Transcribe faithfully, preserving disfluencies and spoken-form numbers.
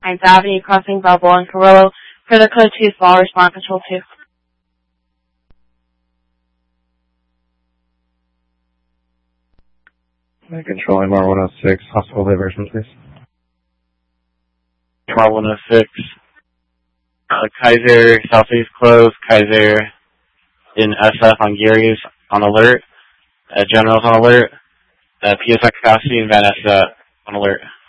ninth Avenue, crossing Balboa and Carrillo for the code two small, respond control two. Control M R one oh six, hospital diversion, please. M R one oh six, uh, Kaiser, southeast close, Kaiser in S F on Gary's on alert, uh, General's on alert, uh, P S I capacity and Van Ness uh, on alert.